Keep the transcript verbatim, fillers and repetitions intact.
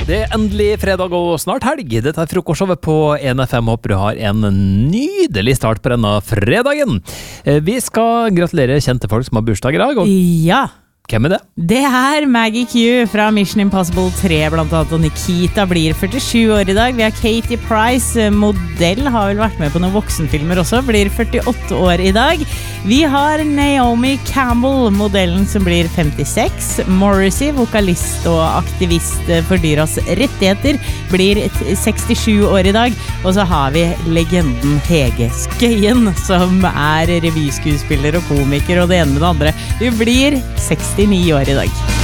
Det er endelig fredag og snart helg. Dette er frokostshowet på N F M. Håper du har en nydelig start på denne fredagen. Vi skal gratulere kjente folk som har bursdag i dag. Og Ja, hvem er det? det er Maggie Q fra Mission Impossible tre, blant annet, og Nikita blir førtisju år i dag. Vi har Katie Price, modell, har vel vært med på noen voksenfilmer også, blir førtiåtte år i dag. Vi har Naomi Campbell, modellen som blir femtiseks. Morrissey, vokalist og aktivist for dyras rettigheter, blir sekstisju år i dag. Og så har vi legenden Hege Skøyen, som er revyskuespiller og komiker og det ene med det andre. Hun blir sekstini år i dag.